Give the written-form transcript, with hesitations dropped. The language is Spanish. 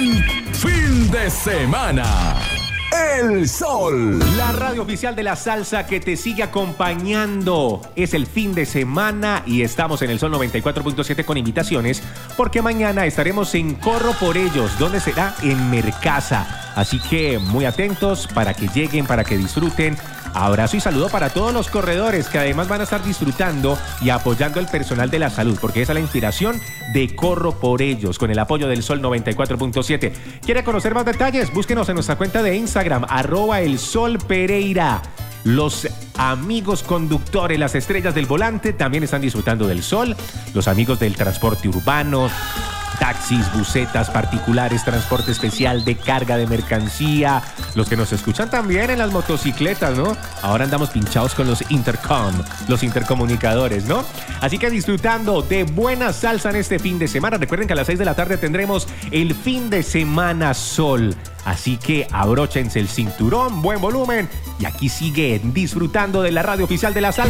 fin de semana. El Sol. La radio oficial de la salsa que te sigue acompañando. Es el fin de semana y estamos en el Sol 94.7 con invitaciones, porque mañana estaremos en Corro por Ellos, donde será en Mercasa. Así que muy atentos para que lleguen, para que disfruten. Abrazo y saludo para todos los corredores que además van a estar disfrutando y apoyando al personal de la salud, porque esa es la inspiración de Corro por Ellos, con el apoyo del Sol 94.7. ¿Quiere conocer más detalles? Búsquenos en nuestra cuenta de Instagram, @elsolpereira. Los amigos conductores, las estrellas del volante, también están disfrutando del sol. Los amigos del transporte urbano, taxis, busetas particulares, transporte especial de carga de mercancía, los que nos escuchan también en las motocicletas, ¿no? Ahora andamos pinchados con los intercom, los intercomunicadores, ¿no? Así que disfrutando de buena salsa en este fin de semana. Recuerden que a las 6 de la tarde tendremos el fin de semana Sol. Así que abróchense el cinturón, buen volumen, y aquí siguen disfrutando de la radio oficial de la salsa.